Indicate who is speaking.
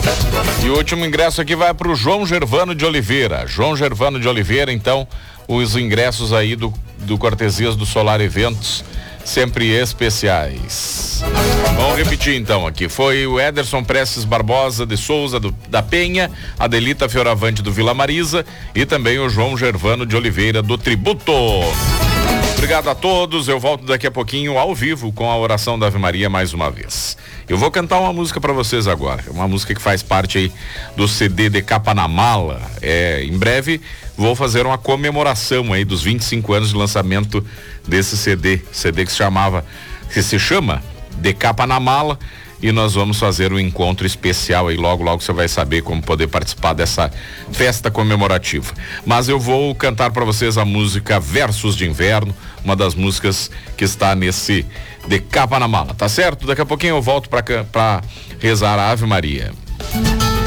Speaker 1: E o último ingresso aqui vai para o João Gervano de Oliveira. João Gervano de Oliveira, então, os ingressos aí do Cortesias do Solar Eventos, sempre especiais. Vamos repetir então aqui. Foi o Ederson Prestes Barbosa de Souza da Penha, Adelita Fioravante do Vila Marisa e também o João Gervano de Oliveira do Tributo. Obrigado a todos, eu volto daqui a pouquinho ao vivo com a oração da Ave Maria mais uma vez. Eu vou cantar uma música para vocês agora, uma música que faz parte aí do CD de Capa na Mala. Em breve vou fazer uma comemoração aí dos 25 anos de lançamento desse CD que se chama De Capa na Mala, e nós vamos fazer um encontro especial aí, logo você vai saber como poder participar dessa festa comemorativa. Mas eu vou cantar para vocês a música Versos de Inverno, uma das músicas que está nesse De Capa na Mala, tá certo? Daqui a pouquinho eu volto para rezar a Ave Maria.